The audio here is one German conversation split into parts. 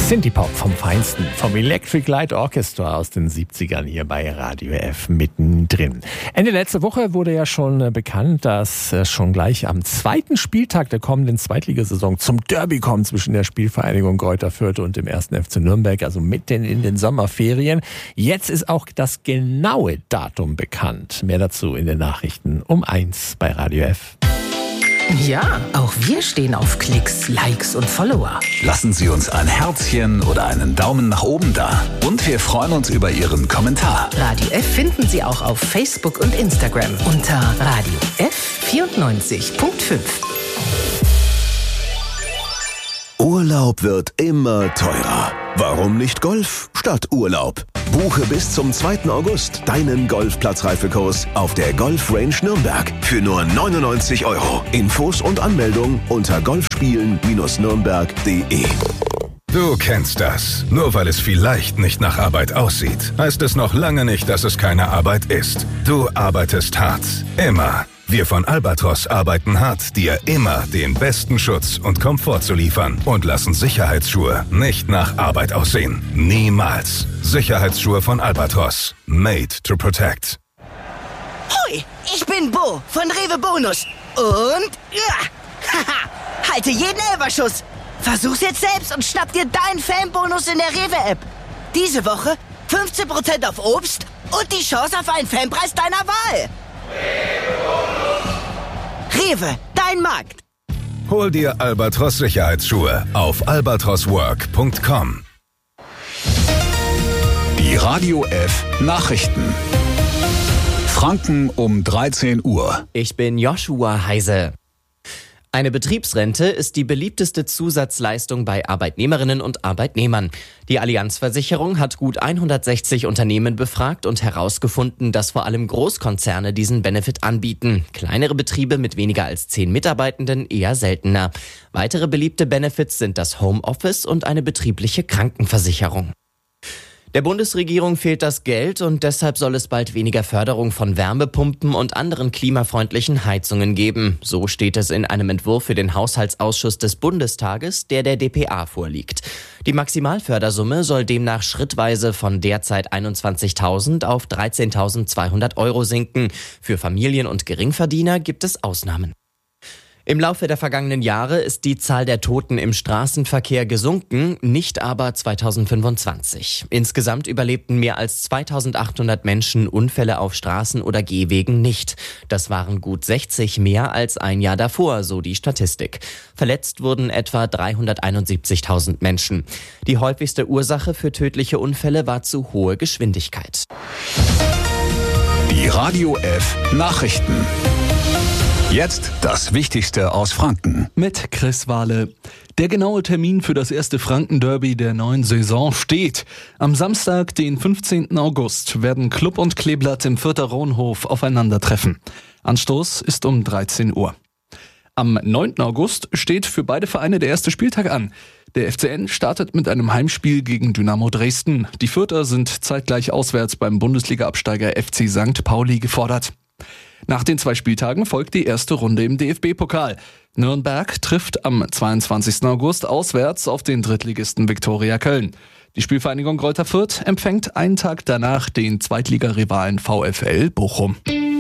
Synthie-Pop vom Feinsten, vom Electric Light Orchestra aus den 70ern hier bei Radio F mittendrin. Ende letzter Woche wurde ja schon bekannt, dass schon gleich am zweiten Spieltag der kommenden Zweitligasaison zum Derby kommt zwischen der Spielvereinigung Greuther Fürth und dem 1. FC Nürnberg, also mitten in den Sommerferien. Jetzt ist auch das genaue Datum bekannt. Mehr dazu in den Nachrichten um 1 bei Radio F. Ja, auch wir stehen auf Klicks, Likes und Follower. Lassen Sie uns ein Herzchen oder einen Daumen nach oben da. Und wir freuen uns über Ihren Kommentar. Radio F finden Sie auch auf Facebook und Instagram unter Radio F 94.5. Urlaub wird immer teurer. Warum nicht Golf statt Urlaub? Buche bis zum 2. August deinen Golfplatzreifekurs auf der Golf Range Nürnberg für nur 99 €. Infos und Anmeldung unter golfspielen-nürnberg.de. Du kennst das. Nur weil es vielleicht nicht nach Arbeit aussieht, heißt es noch lange nicht, dass es keine Arbeit ist. Du arbeitest hart. Immer. Wir von Albatros arbeiten hart, dir immer den besten Schutz und Komfort zu liefern und lassen Sicherheitsschuhe nicht nach Arbeit aussehen. Niemals. Sicherheitsschuhe von Albatros. Made to protect. Hoi, ich bin Bo von Rewe Bonus. Und halte jeden Elferschuss. Versuch's jetzt selbst und schnapp dir deinen Fanbonus in der Rewe-App. Diese Woche 15% auf Obst und die Chance auf einen Fanpreis deiner Wahl. Rewe, dein Markt. Hol dir Albatros Sicherheitsschuhe auf albatroswork.com. Die Radio F Nachrichten. Franken um 13 Uhr. Ich bin Joshua Heise. Eine Betriebsrente ist die beliebteste Zusatzleistung bei Arbeitnehmerinnen und Arbeitnehmern. Die Allianz-Versicherung hat gut 160 Unternehmen befragt und herausgefunden, dass vor allem Großkonzerne diesen Benefit anbieten. Kleinere Betriebe mit weniger als 10 Mitarbeitenden eher seltener. Weitere beliebte Benefits sind das Homeoffice und eine betriebliche Krankenversicherung. Der Bundesregierung fehlt das Geld und deshalb soll es bald weniger Förderung von Wärmepumpen und anderen klimafreundlichen Heizungen geben. So steht es in einem Entwurf für den Haushaltsausschuss des Bundestages, der dpa vorliegt. Die Maximalfördersumme soll demnach schrittweise von derzeit 21.000 auf 13.200 € sinken. Für Familien und Geringverdiener gibt es Ausnahmen. Im Laufe der vergangenen Jahre ist die Zahl der Toten im Straßenverkehr gesunken, nicht aber 2025. Insgesamt überlebten mehr als 2.800 Menschen Unfälle auf Straßen oder Gehwegen nicht. Das waren gut 60 mehr als ein Jahr davor, so die Statistik. Verletzt wurden etwa 371.000 Menschen. Die häufigste Ursache für tödliche Unfälle war zu hohe Geschwindigkeit. Die Radio F Nachrichten. Jetzt das Wichtigste aus Franken. Mit Chris Wahle. Der genaue Termin für das erste Franken-Derby der neuen Saison steht. Am Samstag, den 15. August, werden Club und Kleeblatt im Fürther Rohnhof aufeinandertreffen. Anstoß ist um 13 Uhr. Am 9. August steht für beide Vereine der erste Spieltag an. Der FCN startet mit einem Heimspiel gegen Dynamo Dresden. Die Fürther sind zeitgleich auswärts beim Bundesliga-Absteiger FC St. Pauli gefordert. Nach den 2 Spieltagen folgt die erste Runde im DFB-Pokal. Nürnberg trifft am 22. August auswärts auf den Drittligisten Viktoria Köln. Die Spielvereinigung Greuther Fürth empfängt einen Tag danach den Zweitligarivalen VfL Bochum.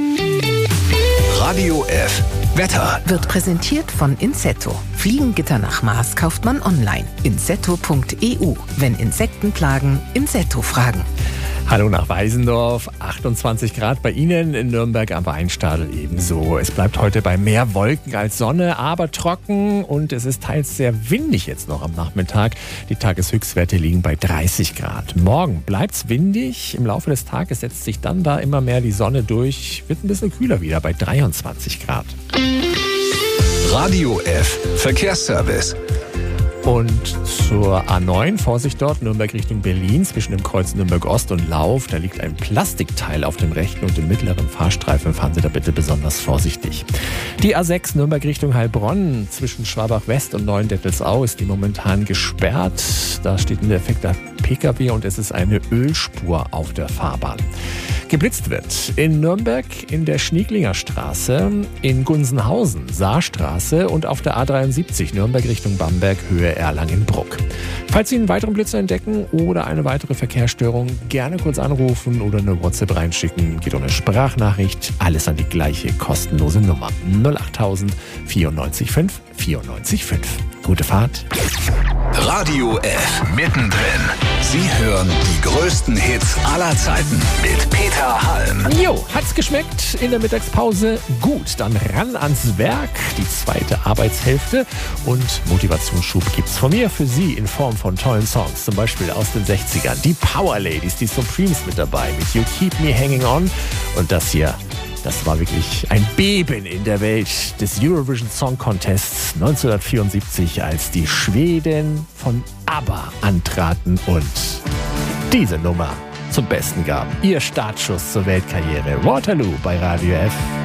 Radio F Wetter. Wird präsentiert von Insetto. Fliegengitter nach Maß kauft man online. Insetto.eu. Wenn Insekten plagen, Insetto fragen. Hallo nach Weisendorf, 28 Grad bei Ihnen, in Nürnberg am Weinstadel ebenso. Es bleibt heute bei mehr Wolken als Sonne, aber trocken und es ist teils sehr windig jetzt noch am Nachmittag. Die Tageshöchstwerte liegen bei 30 Grad. Morgen bleibt's windig, im Laufe des Tages setzt sich dann da immer mehr die Sonne durch, wird ein bisschen kühler wieder bei 23 Grad. Radio F Verkehrsservice. Und zur A9, Vorsicht dort, Nürnberg Richtung Berlin, zwischen dem Kreuz Nürnberg Ost und Lauf. Da liegt ein Plastikteil auf dem rechten und dem mittleren Fahrstreifen. Fahren Sie da bitte besonders vorsichtig. Die A6 Nürnberg Richtung Heilbronn, zwischen Schwabach West und Neuendettelsau ist die momentan gesperrt. Da steht ein defekter Pkw und es ist eine Ölspur auf der Fahrbahn. Geblitzt wird in Nürnberg in der Schnieglinger Straße, in Gunzenhausen, Saarstraße und auf der A73 Nürnberg Richtung Bamberg Höhe bei Erlangen-Bruck. Falls Sie einen weiteren Blitzer entdecken oder eine weitere Verkehrsstörung, gerne kurz anrufen oder eine WhatsApp reinschicken. Geht um eine Sprachnachricht. Alles an die gleiche kostenlose Nummer. 08000 94 5 94 5. Gute Fahrt. Radio F. Mittendrin. Sie hören die größten Hits aller Zeiten mit Peter Halm. Jo, hat's geschmeckt in der Mittagspause? Gut, dann ran ans Werk. Die zweite Arbeitshälfte und Motivationsschub gibt's von mir für Sie in Form von tollen Songs. Zum Beispiel aus den 60ern. Die Power Ladies, die Supremes mit dabei mit You Keep Me Hanging On. Und das hier, das war wirklich ein Beben in der Welt des Eurovision Song Contests 1974, als die Schweden von ABBA antraten und diese Nummer zum Besten gaben. Ihr Startschuss zur Weltkarriere. Waterloo bei Radio F.